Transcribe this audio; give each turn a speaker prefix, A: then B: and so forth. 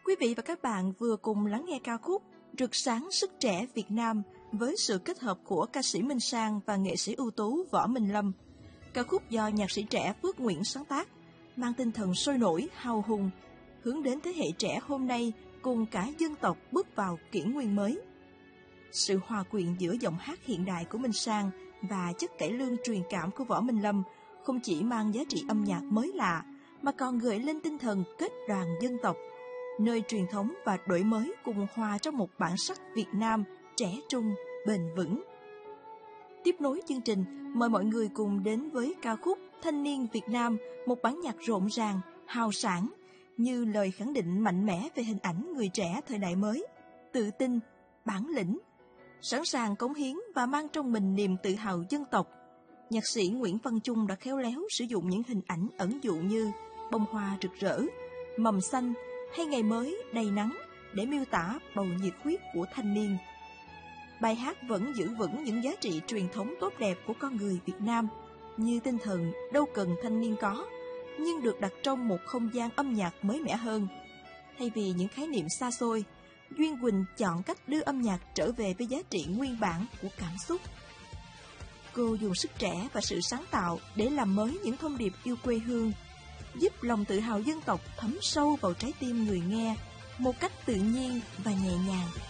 A: Quý vị và các bạn vừa cùng lắng nghe ca khúc Rực sáng sức trẻ Việt Nam với sự kết hợp của ca sĩ Minh Sang và nghệ sĩ ưu tú Võ Minh Lâm. Ca khúc do nhạc sĩ trẻ Phước Nguyễn sáng tác, mang tinh thần sôi nổi, hào hùng, hướng đến thế hệ trẻ hôm nay cùng cả dân tộc bước vào kỷ nguyên mới. Sự hòa quyện giữa giọng hát hiện đại của Minh Sang và chất cải lương truyền cảm của Võ Minh Lâm không chỉ mang giá trị âm nhạc mới lạ, mà còn gợi lên tinh thần kết đoàn dân tộc, nơi truyền thống và đổi mới cùng hòa trong một bản sắc Việt Nam trẻ trung, bền vững. Tiếp nối chương trình, mời mọi người cùng đến với ca khúc Thanh niên Việt Nam, một bản nhạc rộn ràng, hào sảng, như lời khẳng định mạnh mẽ về hình ảnh người trẻ thời đại mới, tự tin, bản lĩnh, sẵn sàng cống hiến và mang trong mình niềm tự hào dân tộc. Nhạc sĩ Nguyễn Văn Chung đã khéo léo sử dụng những hình ảnh ẩn dụ như bông hoa rực rỡ, mầm xanh hay ngày mới đầy nắng để miêu tả bầu nhiệt huyết của thanh niên. Bài hát vẫn giữ vững những giá trị truyền thống tốt đẹp của con người Việt Nam, như tinh thần đâu cần thanh niên có, nhưng được đặt trong một không gian âm nhạc mới mẻ hơn. Thay vì những khái niệm xa xôi, Duyên Quỳnh chọn cách đưa âm nhạc trở về với giá trị nguyên bản của cảm xúc. Cô dùng sức trẻ và sự sáng tạo để làm mới những thông điệp yêu quê hương, giúp lòng tự hào dân tộc thấm sâu vào trái tim người nghe một cách tự nhiên và nhẹ nhàng.